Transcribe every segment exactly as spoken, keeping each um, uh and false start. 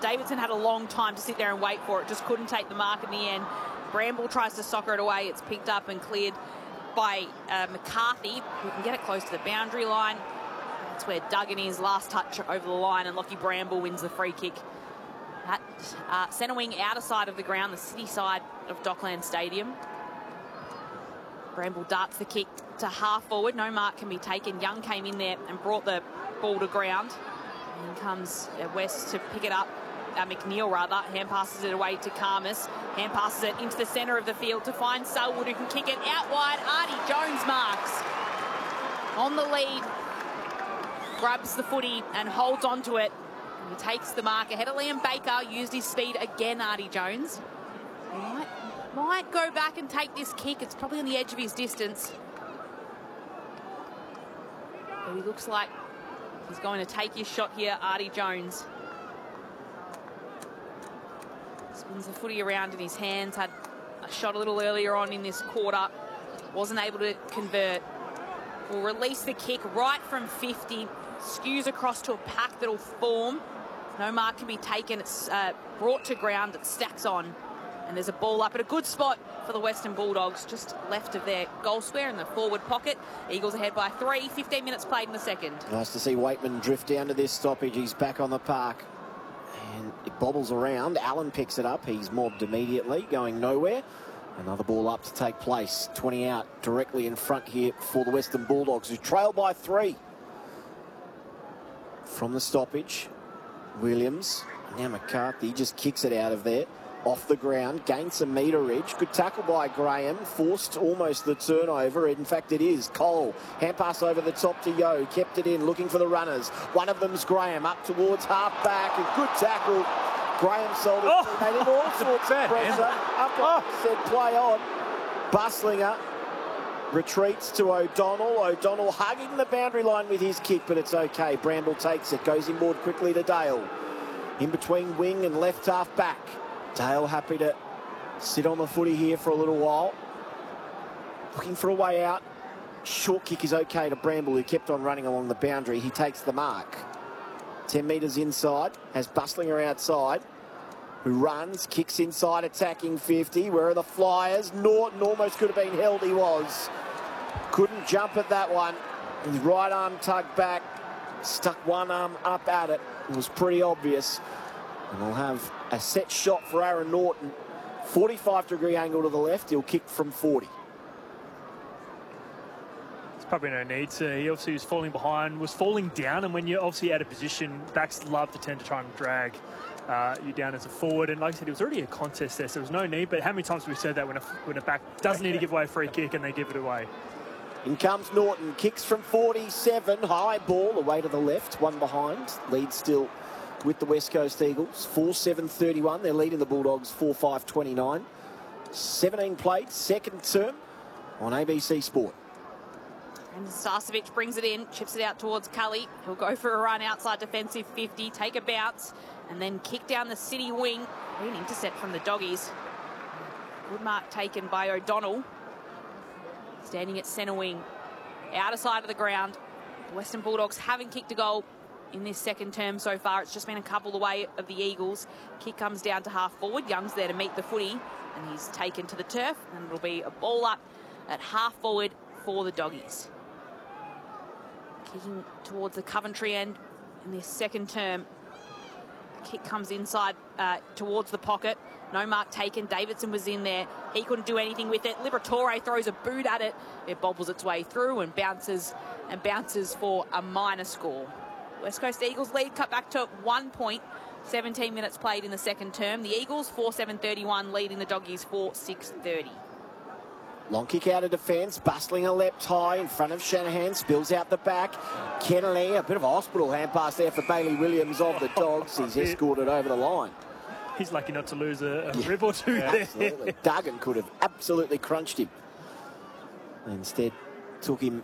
Davidson had a long time to sit there and wait for it, just couldn't take the mark in the end. Bramble tries to soccer it away. It's picked up and cleared by uh, McCarthy, who can get it close to the boundary line. That's where Duggan is, last touch over the line, and Lockie Bramble wins the free kick. At uh, centre wing, outer side of the ground, the city side of Dockland Stadium. Bramble darts the kick to half forward. No mark can be taken. Young came in there and brought the ball to ground. And comes uh, West to pick it up. Uh, McNeil, rather. Hand passes it away to Karmas. Hand passes it into the centre of the field to find Selwood, who can kick it out wide. Artie Jones marks. On the lead. Grabs the footy and holds on to it. And he takes the mark ahead of Liam Baker. Used his speed again, Artie Jones. He might, might go back and take this kick. It's probably on the edge of his distance. But he looks like he's going to take his shot here, Artie Jones. Spins the footy around in his hands. Had a shot a little earlier on in this quarter. Wasn't able to convert. Will release the kick right from fifty. Skews across to a pack that'll form. No mark can be taken. It's uh, brought to ground. It stacks on. And there's a ball up at a good spot for the Western Bulldogs, just left of their goal square in the forward pocket. Eagles ahead by three. fifteen minutes played in the second. Nice to see Waitman drift down to this stoppage. He's back on the park. And it bobbles around. Allen picks it up. He's mobbed immediately, going nowhere. Another ball up to take place. twenty out directly in front here for the Western Bulldogs, who trail by three. From the stoppage, Williams. Now McCarthy just kicks it out of there. Off the ground, gains some meterage. Good tackle by Graham. Forced almost the turnover. In fact, it is. Cole. Hand pass over the top to Yo. Kept it in, looking for the runners. One of them's Graham. Up towards half back. A good tackle. Graham sold it. Oh. Made him all sorts of pressure. Up oh. said play on. Bustlinger retreats to O'Donnell. O'Donnell hugging the boundary line with his kick, but it's okay. Bramble takes it. Goes inboard quickly to Dale. In between wing and left half back. Dale happy to sit on the footy here for a little while. Looking for a way out. Short kick is okay to Bramble, who kept on running along the boundary. He takes the mark. ten metres inside. Has Bustlinger outside, who runs, kicks inside, attacking fifty. Where are the Flyers? Norton almost could have been held. He was. Couldn't jump at that one. His right arm tugged back. Stuck one arm up at it. It was pretty obvious. And we'll have a set shot for Aaron Norton. forty-five degree angle to the left. He'll kick from forty. There's probably no need to. He obviously was falling behind, was falling down, and when you're obviously out of position, backs love to tend to try and drag uh, you down as a forward. And like I said, it was already a contest there, so there was no need. But how many times have we said that when a, when a back doesn't need to give away a free kick and they give it away? In comes Norton, kicks from forty-seven, high ball away to the left, one behind, lead still with the West Coast Eagles, four seven thirty-one, they're leading the Bulldogs four five twenty-nine, seventeen played, second term on A B C Sport. And Starcevic brings it in, chips it out towards Cully. He'll go for a run outside defensive fifty, take a bounce, and then kick down the city wing. An intercept from the Doggies. Good mark taken by O'Donnell. Standing at centre wing, outer side of the ground. The Western Bulldogs haven't kicked a goal in this second term so far. It's just been a couple away of the Eagles. Kick comes down to half forward. Young's there to meet the footy, and he's taken to the turf, and it'll be a ball up at half forward for the Doggies. Kicking towards the Coventry end in this second term. Kick comes inside uh, towards the pocket. No mark taken. Davidson was in there. He couldn't do anything with it. Liberatore throws a boot at it. It bobbles its way through and bounces and bounces for a minor score. West Coast Eagles lead cut back to one point. seventeen minutes played in the second term. The Eagles four seven thirty-one leading the Doggies four six thirty. Long kick out of defence. Bustlinger leapt high in front of Shanahan. Spills out the back. Kennelly, a bit of a hospital hand pass there for Bailey Williams of the Dogs. He's escorted over the line. He's lucky not to lose a, a yeah. rib or two yeah, there. Absolutely. Duggan could have absolutely crunched him. Instead, took him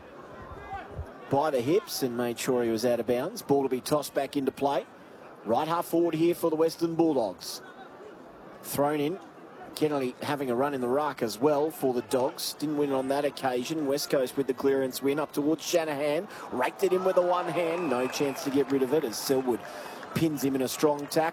by the hips and made sure he was out of bounds. Ball to be tossed back into play. Right half forward here for the Western Bulldogs. Thrown in. Kennelly having a run in the ruck as well for the Dogs. Didn't win on that occasion. West Coast with the clearance win up towards Shanahan. Raked it in with the one hand. No chance to get rid of it as Selwood pins him in a strong tackle.